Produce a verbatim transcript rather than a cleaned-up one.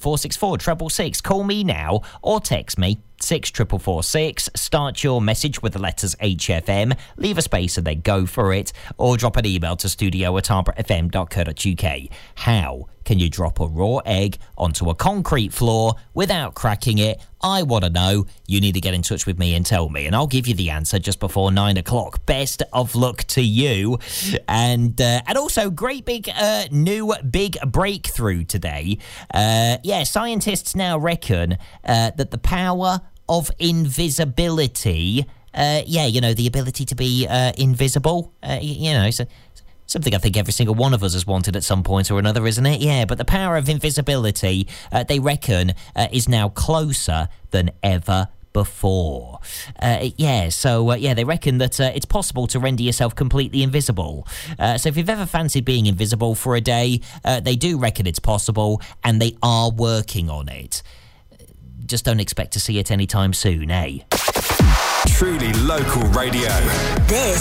four six four, six six six. Call me now or text me six four four four six. Start your message with the letters H F M, leave a space and then go for it, or drop an email to studio at arbor f m dot co dot u k. How can you drop a raw egg onto a concrete floor without cracking it? I want to know. You need to get in touch with me and tell me, and I'll give you the answer just before nine o'clock. Best of luck to you. And uh, and also, great big uh, new big breakthrough today. Uh, yeah, scientists now reckon uh, that the power of invisibility, uh, yeah, you know, the ability to be uh, invisible, uh, you know, so something I think every single one of us has wanted at some point or another, isn't it? Yeah, but the power of invisibility, uh, they reckon, uh, is now closer than ever before. Uh, yeah, so, uh, yeah, they reckon that uh, it's possible to render yourself completely invisible. Uh, so if you've ever fancied being invisible for a day, uh, they do reckon it's possible, and they are working on it. Just don't expect to see it anytime soon, eh? Truly local radio. This